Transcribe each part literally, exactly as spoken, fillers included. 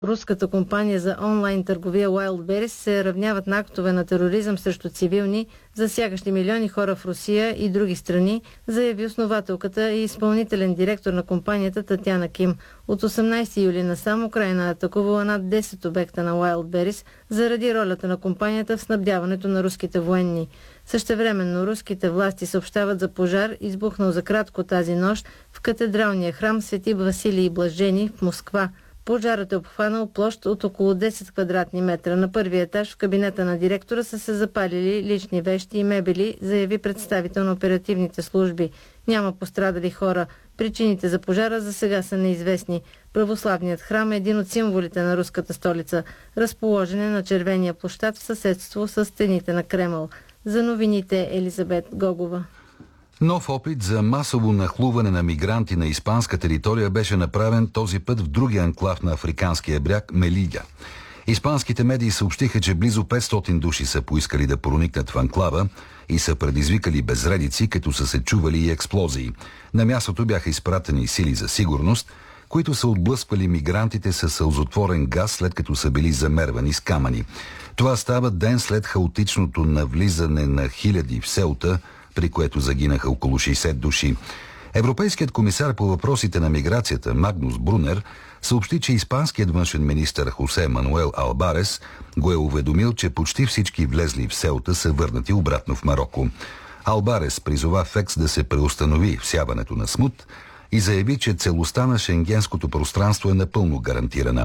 руската компания за онлайн търговия Wildberries се равняват на актове на тероризъм срещу цивилни, засягащи милиони хора в Русия и други страни, заяви основателката и изпълнителен директор на компанията Татяна Ким. От осемнадесети юли насам Украйна е атакувала над десет обекта на Wildberries заради ролята на компанията в снабдяването на руските военни. Същевременно руските власти съобщават за пожар, избухнал за кратко тази нощ в катедралния храм Свети Василий Блажени в Москва. Пожарът е обхванал площ от около десет квадратни метра. На първия етаж в кабинета на директора са се запалили лични вещи и мебели, заяви представител на оперативните служби. Няма пострадали хора. Причините за пожара за сега са неизвестни. Православният храм е един от символите на руската столица. Разположен е на Червения площад в съседство с стените на Кремъл. За новините Елизабет Гогова. Нов опит за масово нахлуване на мигранти на испанска територия беше направен този път в другия анклав на африканския бряг – Мелиля. Испанските медии съобщиха, че близо петстотин души са поискали да проникнат в анклава и са предизвикали безредици, като са се чували и експлозии. На мястото бяха изпратени сили за сигурност, които са отблъсквали мигрантите със сълзотворен газ, след като са били замервани с камъни. Това става ден след хаотичното навлизане на хиляди в Сеута, при което загинаха около шейсет души. Европейският комисар по въпросите на миграцията Магнус Брунер съобщи, че испанският външен министър Хосе Мануел Албарес го е уведомил, че почти всички влезли в Сеута са върнати обратно в Мароко. Албарес призова ФЕКС да се преустанови всяването на смут и заяви, че целостта на шенгенското пространство е напълно гарантирана.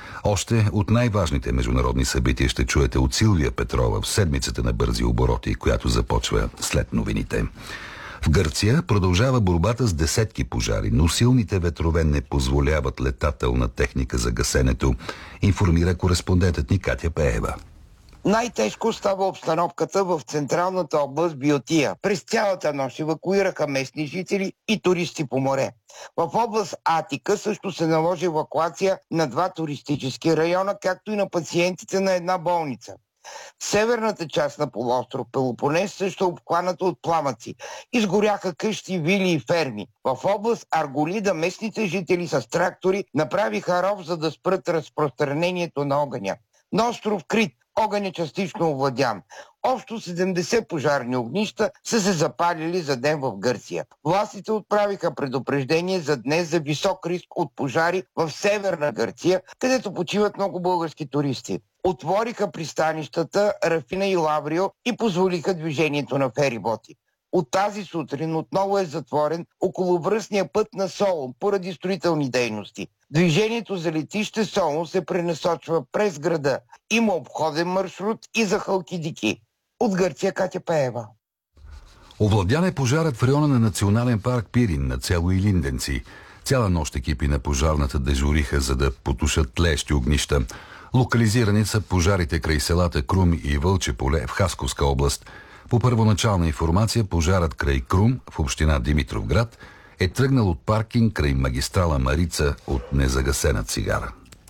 Още от най-важните международни събития ще чуете от Силвия Петрова в седмицата на бързи обороти, която започва след новините. В Гърция продължава борбата с десетки пожари, но силните ветрове не позволяват летателна техника за гасенето, информира кореспондентът ни Катя Пеева. Най-тежко става обстановката в централната област Биотия. През цялата нощ евакуираха местни жители и туристи по море. В област Атика също се наложи евакуация на два туристически района, както и на пациентите на една болница. Северната част на полуостров Пелопонес също е обхваната от пламъци. Изгоряха къщи, вили и ферми. В област Арголида местните жители с трактори направиха ров, за да спрат разпространението на огъня. На остров Крит огън е частично овладян. Общо седемдесет пожарни огнища са се запалили за ден в Гърция. Властите отправиха предупреждение за днес за висок риск от пожари в северна Гърция, където почиват много български туристи. Отвориха пристанищата Рафина и Лаврио и позволиха движението на фериботи. От тази сутрин отново е затворен околовръстния път на Солун поради строителни дейности. Движението за летище Солун се пренасочва през града. Има обходен маршрут и за Халкидики. От Гърция Катя Пеева. Овладян е пожарът в района на национален парк Пирин на село Илинденци. Цяла нощ екипи на пожарната дежуриха, за да потушат тлеещи огнища. Локализирани са пожарите край селата Крум и Вълче поле в Хасковска област. По първоначална информация, пожарът край Крум в община Димитровград е тръгнал от паркинг край магистрала Марица от незагасена цигара.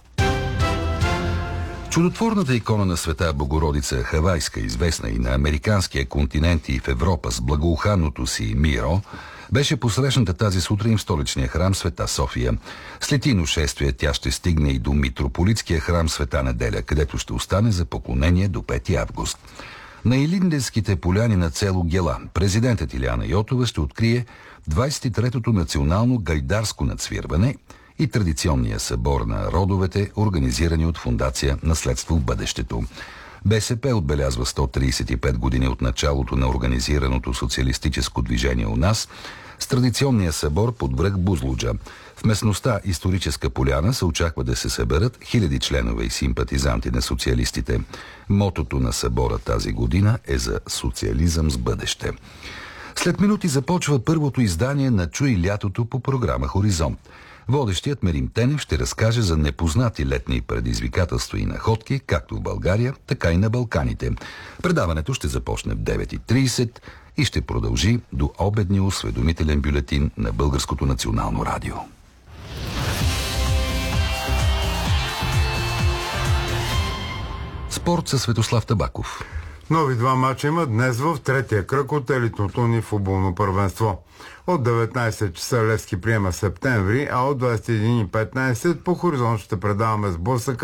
Чудотворната икона на Света Богородица, хавайска, известна и на американския континент и в Европа с благоуханното си миро, беше посрещната тази сутрин в столичния храм Света София. След ино шествие тя ще стигне и до митрополитския храм Света Неделя, където ще остане за поклонение до пети август. На Илинденските поляни на село Гела президентът Илияна Йотова ще открие двадесет и третото национално гайдарско надсвирване и традиционния събор на родовете, организирани от Фондация Наследство в бъдещето. БСП отбелязва сто тридесет и пет години от началото на организираното социалистическо движение у нас с традиционния събор под връх Бузлуджа. В местността Историческа поляна се очаква да се съберат хиляди членове и симпатизанти на социалистите. Мотото на събора тази година е за социализъм с бъдеще. След минути започва първото издание на Чуй лятото по програма Хоризонт. Водещият Мерим Тенев ще разкаже за непознати летни предизвикателства и находки, както в България, така и на Балканите. Предаването ще започне в девет и тридесет и ще продължи до обедния осведомителен бюлетин на Българското национално радио. Спорт със Светослав Табаков. Нови два мача има днес в третия кръг от елитното ни футболно първенство. От деветнайсет часа Левски приема Септември, а от двайсет и един и петнайсет по хоризонт ще предаваме сблъсъка